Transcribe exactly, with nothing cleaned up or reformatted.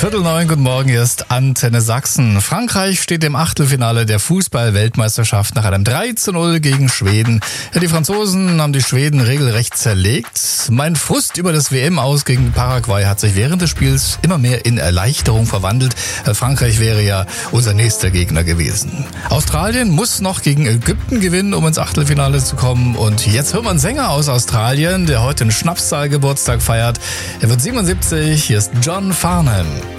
Viertel neun, guten Morgen, hier ist Antenne Sachsen. Frankreich steht im Achtelfinale der Fußball-Weltmeisterschaft nach einem drei zu null gegen Schweden. Ja, die Franzosen haben die Schweden regelrecht zerlegt. Mein Frust über das W M-Aus gegen Paraguay hat sich während des Spiels immer mehr in Erleichterung verwandelt. Frankreich wäre ja unser nächster Gegner gewesen. Australien muss noch gegen Ägypten gewinnen, um ins Achtelfinale zu kommen. Und jetzt hören wir einen Sänger aus Australien, der heute einen Schnapszahl-Geburtstag feiert. Er wird siebenundsiebzig, hier ist John Farnham.